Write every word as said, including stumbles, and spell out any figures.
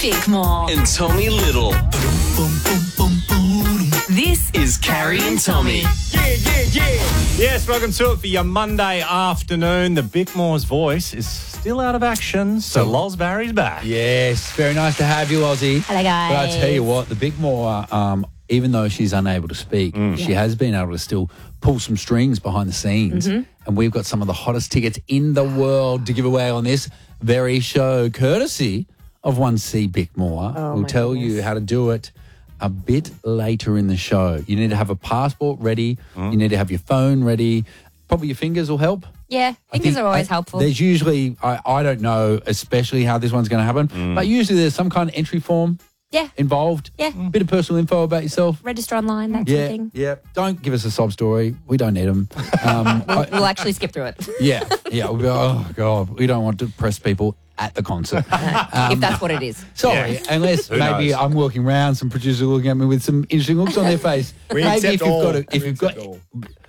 Bickmore. And Tommy Little. This is Carrie and Tommy. Yeah, yeah, yeah. Yes, welcome to it for your Monday afternoon. The Bickmore's voice is still out of action, so Loz Barry's back. Yes, very nice to have you, Ozzy. Hello, guys. But I tell you what, the Bickmore, um, even though she's unable to speak, Mm. she has been able to still pull some strings behind the scenes. Mm-hmm. And we've got some of the hottest tickets in the world to give away on this very show, courtesy of one C Bickmore. Oh, We'll my tell goodness. you how to do it a bit later in the show. You need to have a passport ready. Mm. You need to have your phone ready. Probably your fingers will help. Yeah, I fingers think- are always I- helpful. There's usually, I, I don't know especially how this one's going to happen, Mm. but usually there's some kind of entry form Yeah, involved. yeah. Bit of personal info about yourself. Register online, that sort Yeah, of thing. yeah. Don't give us a sob story. We don't need them. Um, We'll, I- we'll actually skip through it yeah, yeah. We'll be, oh, God, we don't want to press people at the concert. Um, if that's what it is. Sorry, Yeah. unless Who maybe knows? I'm walking around, some producers are looking at me with some interesting looks on their face. We maybe accept if you've all. got a, if We you've got accept all.